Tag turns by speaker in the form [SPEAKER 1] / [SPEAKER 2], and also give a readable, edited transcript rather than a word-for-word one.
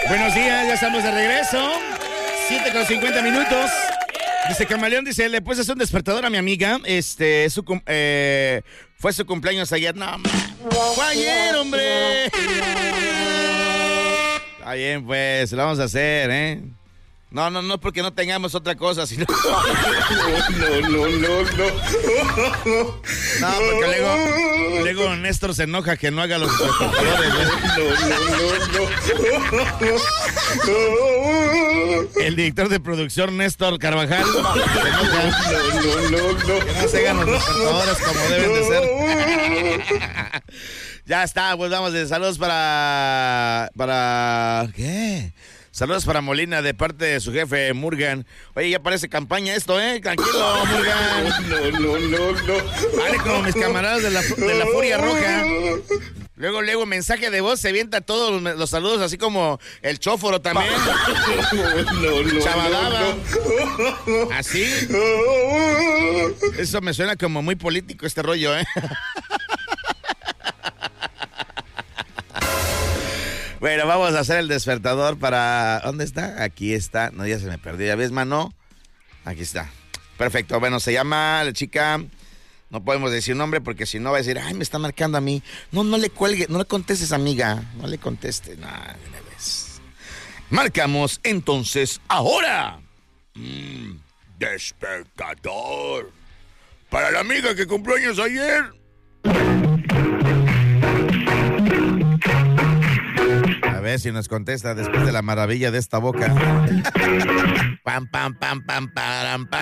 [SPEAKER 1] Buenos días, ya estamos de regreso. 7:50. Dice Camaleón, dice, ¿le puedes hacer un despertador a mi amiga? Fue su cumpleaños ayer. No, fue ayer, hombre. Está bien, pues, lo vamos a hacer, ¿eh? No, porque no tengamos otra cosa, sino... No, porque luego Néstor se enoja que no haga los despertadores. El director de producción, Néstor Carvajal, se enoja. Que no se hagan los despertadores como deben de ser. Ya está, pues vamos, saludos para... ¿Qué? Saludos para Molina de parte de su jefe, Murgan. Oye, ya parece campaña esto, ¿eh? Tranquilo, Murgan. No. Vale, como mis camaradas de la Furia Roja. Luego, mensaje de voz, se avienta todos los saludos, así como el Chóforo también. Chavadaba. ¿Así? Eso me suena como muy político este rollo, ¿eh? Bueno, vamos a hacer el despertador para... ¿Dónde está? Aquí está. No, ya se me perdió. ¿Ya ves, mano? Aquí está. Perfecto. Bueno, se llama la chica... No podemos decir nombre porque si no va a decir... Ay, me está marcando a mí. No le cuelgue. No le contestes, amiga. No le conteste. No, una vez. Marcamos entonces ahora. Despertador. Para la amiga que cumplió años ayer. A ver si nos contesta después de la maravilla de esta boca. Pam, pam, pam, pam, pam, pam.